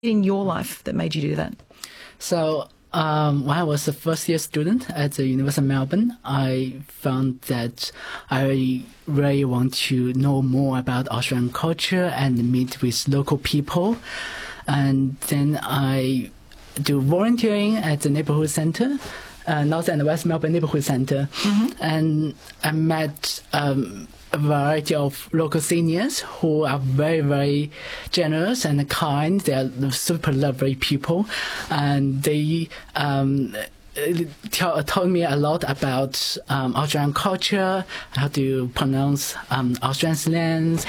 in your life that made you do that? So when I was a first-year student at the University of Melbourne, I found that I really want to know more about Australian culture and meet with local people. And then I do volunteering at the neighborhood centre, North and West Melbourne Neighbourhood Centre. And I met a variety of local seniors who are very, very generous and kind. They are super lovely people, and they told me a lot about Australian culture, how to pronounce Australian slangs,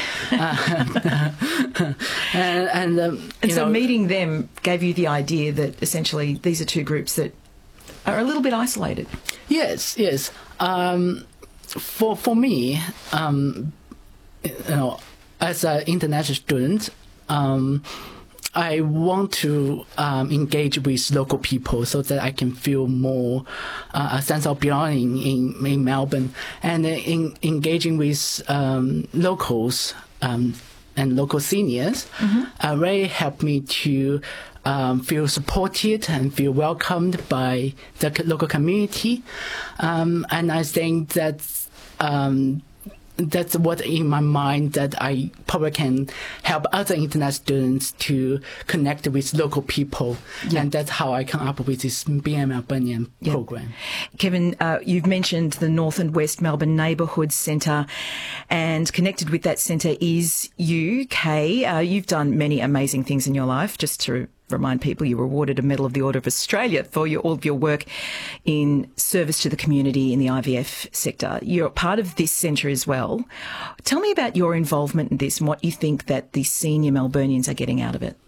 and so meeting them gave you the idea that essentially these are two groups that are a little bit isolated. Yes. For me, as an international student, I want to engage with local people so that I can feel more a sense of belonging in Melbourne, and in engaging with locals and local seniors really helped me to feel supported and feel welcomed by the local community, and I think that's what in my mind that I probably can help other international students to connect with local people, and that's how I come up with this Being a Melburnian program. Kevin, you've mentioned the North and West Melbourne Neighbourhood Centre, and connected with that centre is you, Kay. You've done many amazing things in your life. Just to remind people, you were awarded a Medal of the Order of Australia for all of your work in service to the community in the IVF sector. You're part of this centre as well. Tell me about your involvement in this and what you think that the senior Melburnians are getting out of it.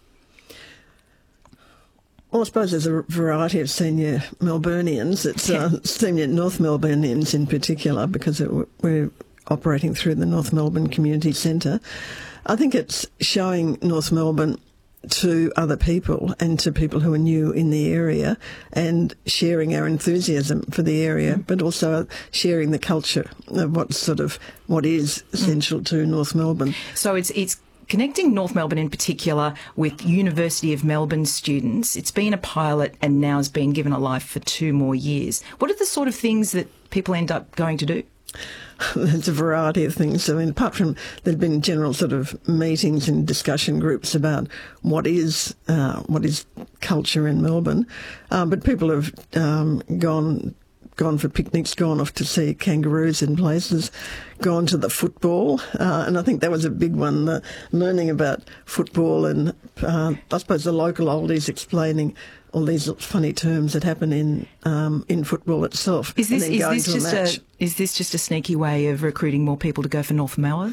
Well, I suppose there's a variety of senior Melburnians. It's senior North Melburnians in particular, because we're operating through the North Melbourne Community Centre. I think it's showing North Melbourne to other people and to people who are new in the area, and sharing our enthusiasm for the area, but also sharing the culture of what is essential to North Melbourne. So it's connecting North Melbourne in particular with University of Melbourne students. It's been a pilot and now has been given a life for 2 more years. What are the sort of things that people end up going to do? There's a variety of things. I mean, apart from there've been general sort of meetings and discussion groups about what is culture in Melbourne, but people have gone for picnics, gone off to see kangaroos in places, gone to the football, and I think that was a big one, learning about football, and I suppose the local oldies explaining all these funny terms that happen in football itself. Is this just a sneaky way of recruiting more people to go for North Melbourne?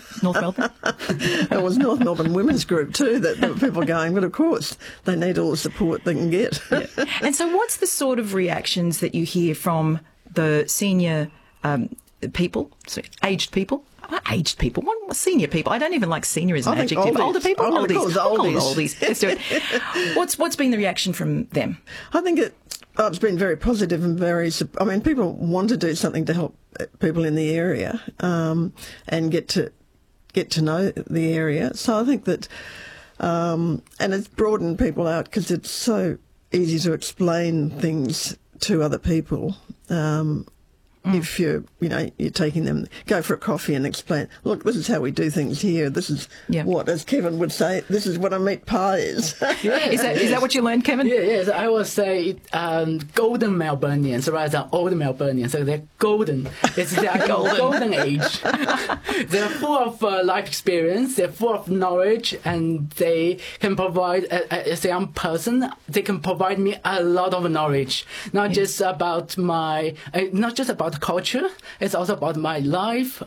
It was North Melbourne Women's Group too that there were people going, but of course they need all the support they can get. And so what's the sort of reactions that you hear from the senior people, aged people? Aged people, what senior people? I don't even like senior as an adjective. Older people? Oldies. Let's do it. What's been the reaction from them? I think it's been very positive and people want to do something to help people in the area, and get to know the area. So I think that, and it's broadened people out because it's so easy to explain things to other people. If you're taking them, go for a coffee and explain, look, this is how we do things here. This is what, as Kevin would say, this is what a meat pie is. Is that what you learned, Kevin? Yes, I would say golden Melburnians rather than old Melburnians. So they're golden. It's their golden age. They're full of life experience. They're full of knowledge, and they can provide, as a young person, they can provide me a lot of knowledge. Not just about culture. It's also about my life,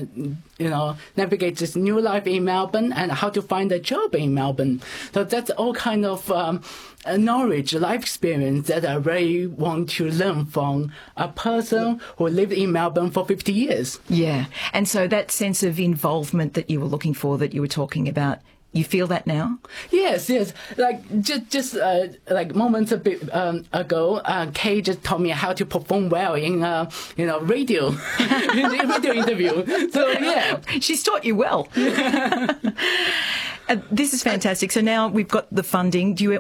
navigate this new life in Melbourne and how to find a job in Melbourne. So that's all kind of knowledge, life experience that I really want to learn from a person who lived in Melbourne for 50 years. Yeah. And so that sense of involvement that you were looking for, that you were talking about, you feel that now? Yes. Like just moments a bit ago, Kay just taught me how to perform well in radio interview. So yeah, she's taught you well. This is fantastic. So now we've got the funding. Do you